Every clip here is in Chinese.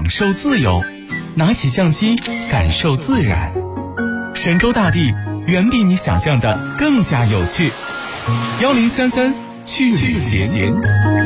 享受自由，拿起相机感受自然。神州大地远比你想象的更加有趣。1033去旅行。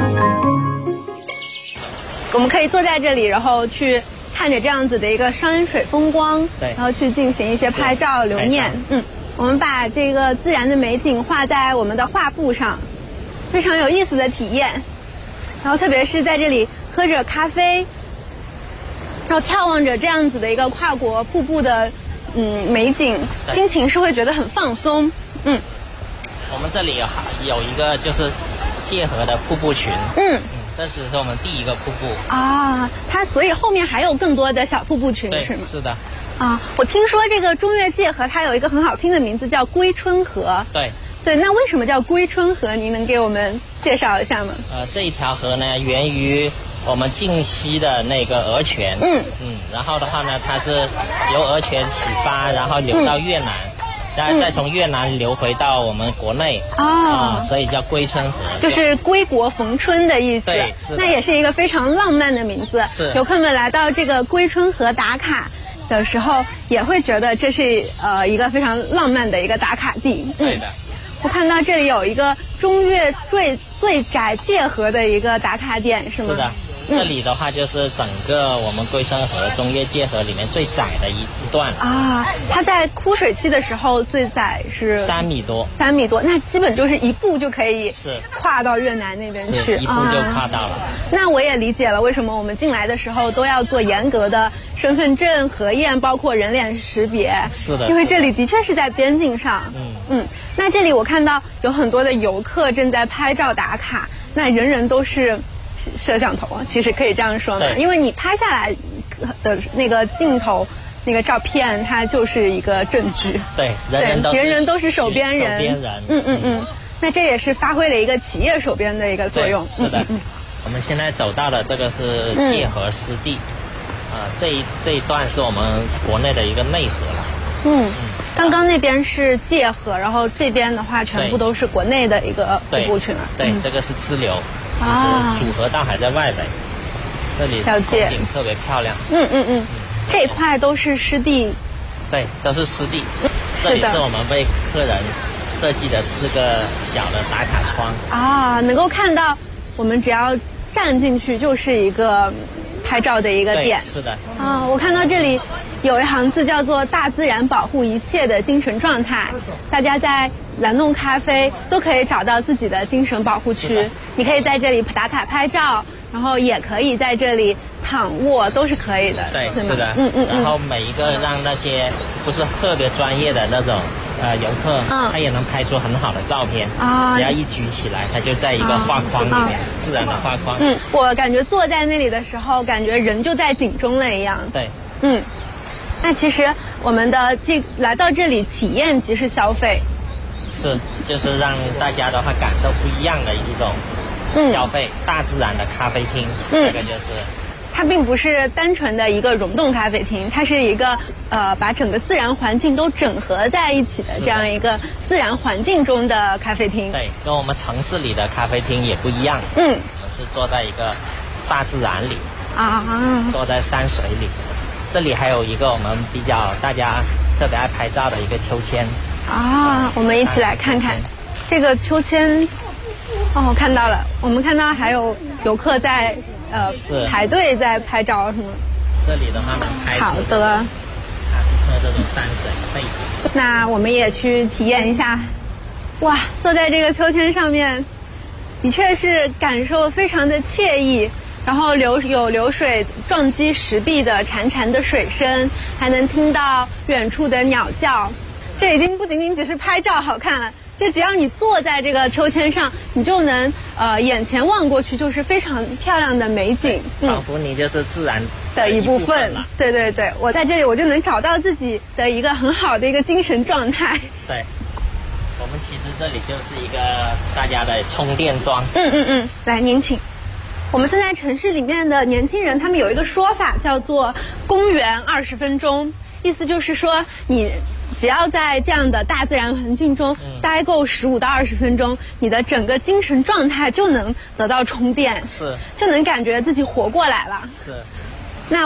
我们可以坐在这里，然后去看着这样子的一个山水风光， 对， 然后去进行一些拍照留念。我们把这个自然的美景画在我们的画布上，非常有意思的体验。然后特别是在这里喝着咖啡，然后眺望着这样子的一个跨国瀑布的美景，心情是会觉得很放松。 我们这里有一个就是界河的瀑布群。这是我们第一个瀑布啊，它所以后面还有更多的小瀑布群是吗？ 是的。 我听说这个中越界河它有一个很好听的名字叫归春河。对，那为什么叫归春河？您能给我们介绍一下吗？ 这一条河呢，源于我们晋西的那个鹅泉。然后的话呢，它是由鹅泉启发，然后流到越南。再从越南流回到我们国内所以叫归春河， 就是归国逢春的意思。 对， 那也是一个非常浪漫的名字。 是， 游客们来到这个归春河打卡的时候，也会觉得这是一个非常浪漫的一个打卡地。 对的。 我看到这里有一个中越最窄界河的一个打卡点，是吗？ 是的。这里的话就是整个我们归春河中越界河里面最窄的一段它在枯水期的时候最窄是 3米多 ，3米多，那基本就是一步就可以跨到越南那边去， 一步就跨到了。 那我也理解了为什么我们进来的时候都要做严格的身份证核验，包括人脸识别。 是的， 因为这里的确是在边境上。那这里我看到有很多的游客正在拍照打卡，那人人都是摄像头，其实可以这样说嘛，因为你拍下来的那个镜头、那个照片，它就是一个证据。 对， 人人都是手边人。那这也是发挥了一个企业手边的一个作用。 是的。我们现在走到的这个是界河湿地，这一段是我们国内的一个内河了。 刚刚那边是界河，然后这边的话全部都是国内的一个瀑布群了。 对，这个是支流。就是主河道还在外围，这里风景特别漂亮。 这一块都是湿地。 对，都是湿地。这里是我们为客人设计的4个小的打卡窗。 能够看到我们只要站进去就是一个拍照的一个点。 是的。 我看到这里有一行字叫做大自然保护一切的精神状态，大家在蓝弄咖啡都可以找到自己的精神保护区。你可以在这里打卡拍照，然后也可以在这里躺卧，都是可以的。 对，是的。然后每一个让那些不是特别专业的那种游客，他也能拍出很好的照片。只要一举起来，他就在一个画框里面，自然的画框。 我感觉坐在那里的时候，感觉人就在景中了一样。 对。 那其实我们的来到这里体验即是消费。 就是让大家的话感受不一样的一种消费，大自然的咖啡厅。这个就是它并不是单纯的一个溶洞咖啡厅，它是一个把整个自然环境都整合在一起的这样一个自然环境中的咖啡厅。 对，跟我们城市里的咖啡厅也不一样。我们是坐在一个大自然里坐在山水里。这里还有一个我们比较大家特别爱拍照的一个秋千。 我们一起来看看这个秋千。我看到了，我们看到还有游客在排队在拍照，是吗？ 这里的话能拍。 好的。 它是和这种山水背景。 那我们也去体验一下。哇，坐在这个秋千上面，的确是感受非常的惬意。然后有流水撞击石壁的潺潺的水声，还能听到远处的鸟叫。这已经不仅仅只是拍照好看了，这只要你坐在这个秋千上，你就能眼前望过去就是非常漂亮的美景， 仿佛你就是自然的一部分了。对对对，我在这里我就能找到自己的一个很好的一个精神状态。 对，我们其实这里就是一个大家的充电桩。 来，您请。我们现在城市里面的年轻人，他们有一个说法叫做公园20分钟，意思就是说你只要在这样的大自然环境中待够15到20分钟，你的整个精神状态就能得到充电，就能感觉自己活过来了。